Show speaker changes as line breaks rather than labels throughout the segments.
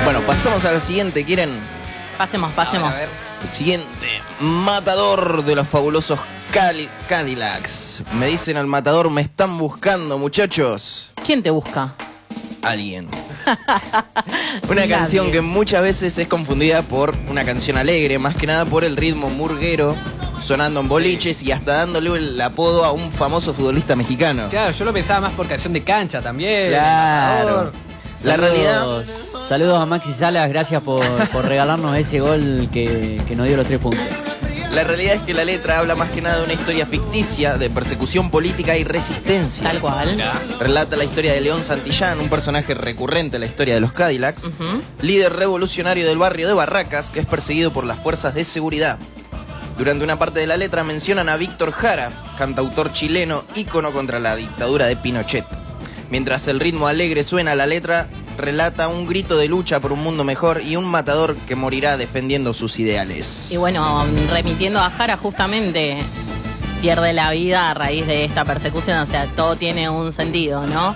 Bueno, pasamos al siguiente, ¿quieren?
Pasemos.
A ver, el siguiente, matador de los fabulosos Cadillacs. Me dicen al matador, me están buscando, muchachos.
¿Quién te busca?
Alguien. Una canción que muchas veces es confundida por una canción alegre, más que nada por el ritmo murguero, sonando en boliches y hasta dándole el apodo a un famoso futbolista mexicano.
Claro, yo lo pensaba más por canción de cancha también.
Claro. La realidad...
Saludos a Maxi Salas, gracias por regalarnos ese gol que nos dio los 3 puntos.
La realidad es que la letra habla más que nada de una historia ficticia de persecución política y resistencia.
Tal cual.
Relata la historia de León Santillán, un personaje recurrente en la historia de los Cadillacs, líder revolucionario del barrio de Barracas, que es perseguido por las fuerzas de seguridad. Durante una parte de la letra mencionan a Víctor Jara, cantautor chileno, ícono contra la dictadura de Pinochet. Mientras el ritmo alegre suena, la letra relata un grito de lucha por un mundo mejor y un matador que morirá defendiendo sus ideales.
Y bueno, remitiendo a Jara, justamente pierde la vida a raíz de esta persecución, o sea, todo tiene un sentido, ¿no?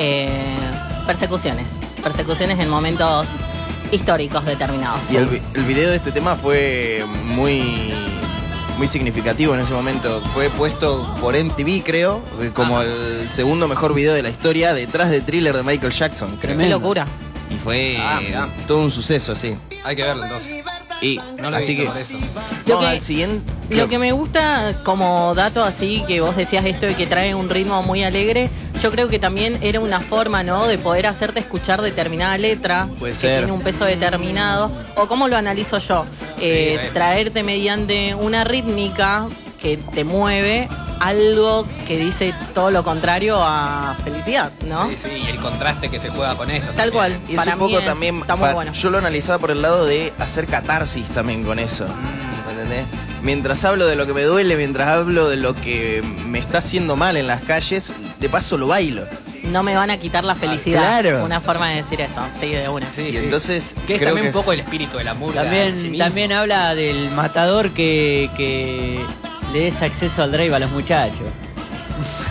Persecuciones en momentos históricos determinados.
Y el video de este tema fue muy significativo en ese momento. Fue puesto por MTV, creo, como el segundo mejor video de la historia, detrás de Thriller de Michael Jackson.
Qué locura.
Y fue todo un suceso, sí.
Hay que verlo entonces.
Y
no lo
así que
por eso.
vamos al siguiente.
Lo que me gusta como dato así, que vos decías esto de que trae un ritmo muy alegre, yo creo que también era una forma, ¿no?, de poder hacerte escuchar determinada letra
Puede
que
ser.
tiene un peso determinado, o cómo lo analizo yo, traerte mediante una rítmica que te mueve algo que dice todo lo contrario a felicidad, ¿no?
Sí, y el contraste que se juega con eso.
Tal cual.
Y es
Para
un poco
mí
también,
está muy bueno.
yo lo analizaba por el lado de hacer catarsis también con eso. ¿Entendés? Mientras hablo de lo que me duele, mientras hablo de lo que me está haciendo mal en las calles, de paso lo bailo.
No me van a quitar la felicidad.
Claro.
Una forma de decir eso, sí, de una.
Sí,
Y entonces
que es
creo
también
que
un poco el espíritu de la murga. en sí mismo.
También habla del matador que le des acceso al drive a los muchachos.